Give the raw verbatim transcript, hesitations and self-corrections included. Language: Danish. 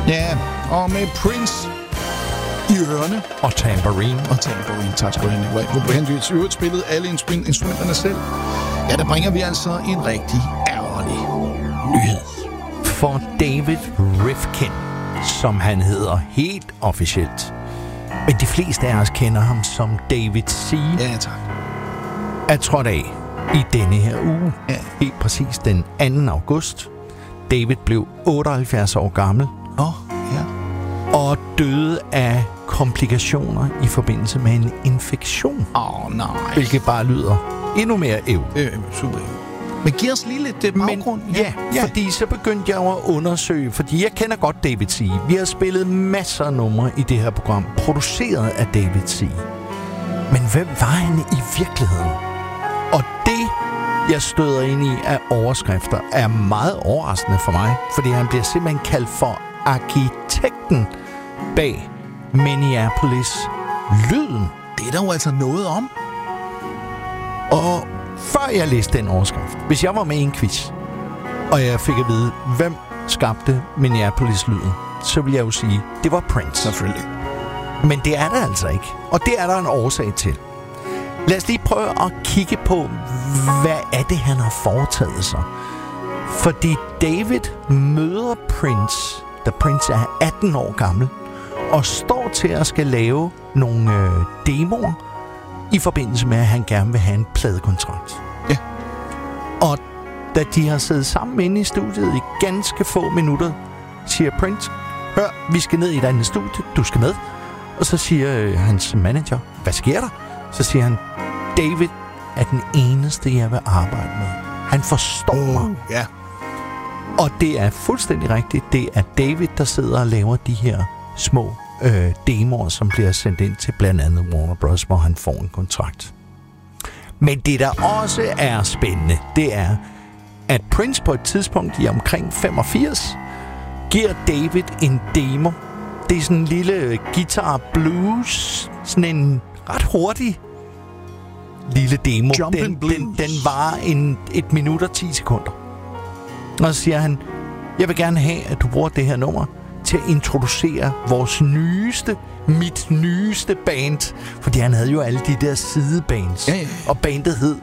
Ja, og med Prince i ørerne. Og tambourine. Og tambourine, tak skal du have, Nikolaj. Nu blev han i øvrigt spillet alle instrumenterne selv. Ja, der bringer vi altså en rigtig ærgerlig nyhed. For David Rifkin, som han hedder helt officielt, men de fleste af os kender ham som David C. Ja, tak. Er trådt af i denne her uge. Ja. Helt præcis den anden august. David blev otteoghalvfjerds år gammel. Åh, oh, ja. Og døde af komplikationer i forbindelse med en infektion. Åh, oh, nej. Hvilket bare lyder endnu mere æv. Øh, super. Men giv os lige lidt uh, baggrund. Men, ja, ja, fordi så begyndte jeg at undersøge, fordi jeg kender godt David C. Vi har spillet masser af numre i det her program, produceret af David C. Men hvem var han i virkeligheden? Og det, jeg støder ind i af overskrifter, er meget overraskende for mig, fordi han bliver simpelthen kaldt for arkitekten bag Minneapolis-lyden. Det er der jo altså noget om. Og før jeg læste den overskrift, hvis jeg var med i en quiz, og jeg fik at vide, hvem skabte Minneapolis-lyden, så vil jeg jo sige, det var Prince. Selvfølgelig. Men det er det altså ikke. Og det er der en årsag til. Lad os lige prøve at kigge på, hvad er det, han har foretaget sig. Fordi David møder Prince, da Prince er atten år gammel, og står til at skal lave nogle øh, demoer, i forbindelse med, at han gerne vil have en pladekontrakt. Ja. Og da de har siddet sammen inde i studiet i ganske få minutter, siger Prince, hør, vi skal ned i et andet studie, du skal med. Og så siger øh, hans manager, hvad sker der? Så siger han, David er den eneste, jeg vil arbejde med. Han forstår uh, mig. Ja. Og det er fuldstændig rigtigt. Det er David, der sidder og laver de her små øh, demoer, som bliver sendt ind til blandt andet Warner Bros., hvor han får en kontrakt. Men det, der også er spændende, det er, at Prince på et tidspunkt i omkring femogfirs giver David en demo. Det er sådan en lille guitar blues, sådan en ret hurtig lille demo. Den, den, den varer en, et minut og ti sekunder. Og så siger han, jeg vil gerne have, at du bruger det her nummer til at introducere vores nyeste, mit nyeste band. Fordi han havde jo alle de der sidebands. Ja, ja, ja. Og bandet hed